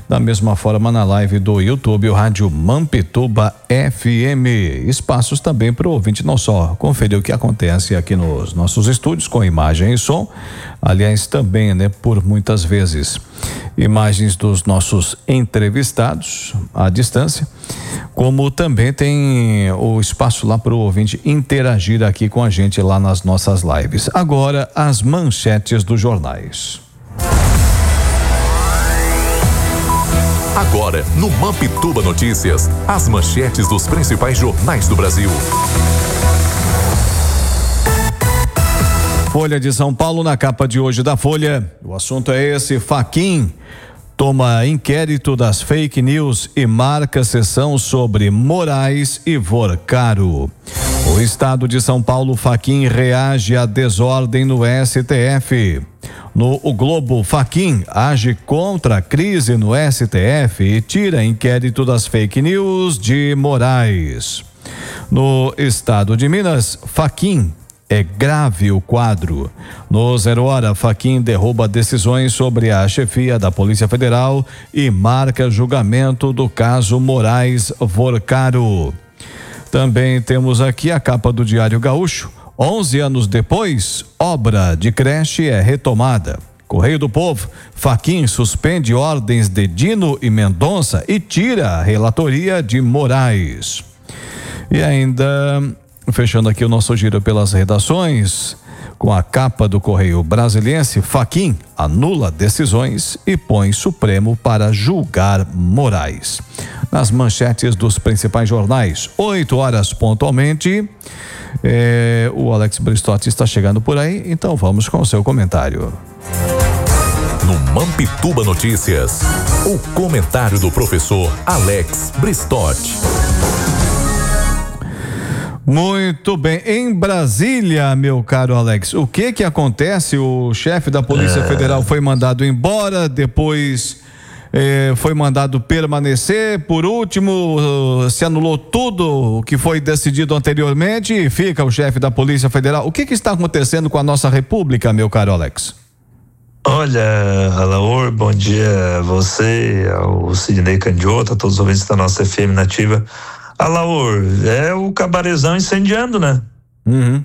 Da mesma forma, na live do YouTube, o Rádio Mampituba FM. Espaços também para o ouvinte não só conferir o que acontece aqui nos nossos estúdios com imagem e som, aliás também, né, por muitas vezes imagens dos nossos entrevistados à distância, como também tem o espaço lá para o ouvinte interagir aqui com a gente lá nas nossas lives. Agora, as manchetes dos jornais. Agora, no Mampituba Notícias, as manchetes dos principais jornais do Brasil. Folha de São Paulo, na capa de hoje da Folha, o assunto é esse: Fachin toma inquérito das fake news e marca sessão sobre Moraes e Vorcaro. O estado de São Paulo, Fachin reage à desordem no STF. No O Globo, Fachin age contra a crise no STF e tira inquérito das fake news de Moraes. No estado de Minas, Fachin: é grave o quadro. No 0 Hora, Fachin derruba decisões sobre a chefia da Polícia Federal e marca julgamento do caso Moraes-Vorcaro. Também temos aqui a capa do Diário Gaúcho. 11 anos depois, obra de creche é retomada. Correio do Povo, Fachin suspende ordens de Dino e Mendonça e tira a relatoria de Moraes. E ainda, fechando aqui o nosso giro pelas redações, com a capa do Correio Brasiliense, Fachin anula decisões e põe Supremo para julgar Moraes. Nas manchetes dos principais jornais, 8 horas pontualmente. O Alex Bristotti está chegando por aí, então vamos com o seu comentário. No Mampituba Notícias, o comentário do professor Alex Bristotti. Muito bem, em Brasília, meu caro Alex, o que acontece? O chefe da Polícia Federal foi mandado embora, depois foi mandado permanecer, por último se anulou tudo o que foi decidido anteriormente e fica o chefe da Polícia Federal. O que está acontecendo com a nossa república, meu caro Alex? Olha, Alaor, bom dia a você, ao Sidney Candiota, a todos os ouvintes da nossa FM Nativa. Alaor, é o cabarezão incendiando, né? Uhum.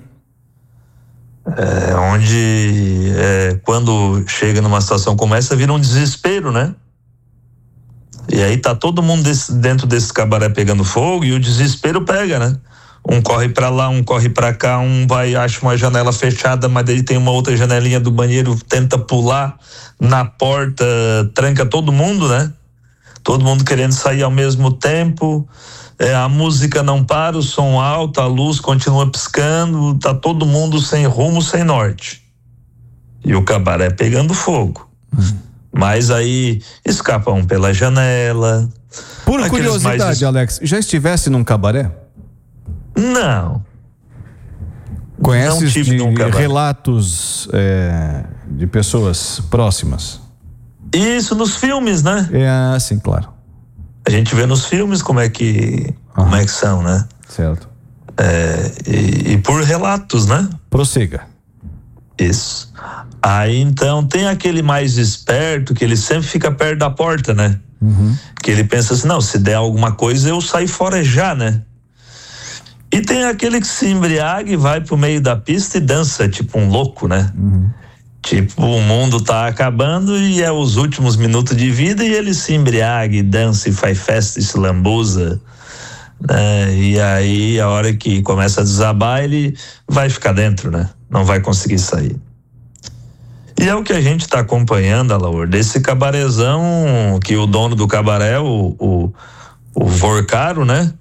Onde quando chega numa situação como essa, vira um desespero, né? E aí tá todo mundo dentro desse cabaré pegando fogo e o desespero pega, né? Um corre pra lá, um corre pra cá, um vai, acha uma janela fechada, mas daí tem uma outra janelinha do banheiro, tenta pular na porta, tranca todo mundo, né? Todo mundo querendo sair ao mesmo tempo. A música não para, o som alto, a luz continua piscando, tá todo mundo sem rumo, sem norte. E o cabaré pegando fogo. Mas aí escapam pela janela. Por curiosidade, Alex, já estivesse num cabaré? Não. Conheces não tive num cabaré. Relatos de pessoas próximas? Isso, nos filmes, né? Sim, claro. A gente vê nos filmes como é que são, né? Certo. E por relatos, né? Prossiga. Isso. Aí então tem aquele mais esperto que ele sempre fica perto da porta, né? Uhum. Que ele pensa assim, não, se der alguma coisa eu saio fora já, né? E tem aquele que se embriaga e vai pro meio da pista e dança, tipo um louco, né? Uhum. Tipo, o mundo tá acabando e é os últimos minutos de vida e ele se embriaga e dança e faz festa e se lambuza, né? E aí, a hora que começa a desabar, ele vai ficar dentro, né? Não vai conseguir sair. E é o que a gente tá acompanhando, Alaor, desse cabarezão que o dono do cabaré, o Vorcaro, né?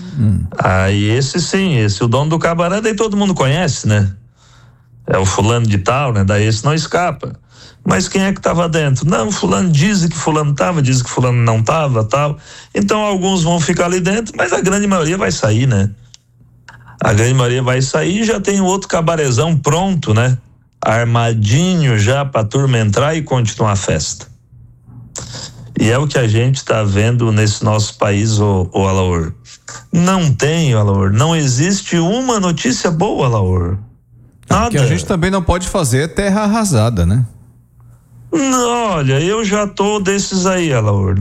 Aí esse o dono do cabaré, daí todo mundo conhece, né? É o fulano de tal, né? Daí esse não escapa. Mas quem é que estava dentro? Não, fulano diz que fulano estava, diz que fulano não estava, tal. Então alguns vão ficar ali dentro, mas a grande maioria vai sair, né? A grande maioria vai sair e já tem outro cabarezão pronto, né? Armadinho já pra turma entrar e continuar a festa. E é o que a gente está vendo nesse nosso país, o Alaor. Não tem, Alaor, não existe uma notícia boa, Alaor. Nada. Que a gente também não pode fazer terra arrasada, né? Olha, eu já tô desses aí, Alaor.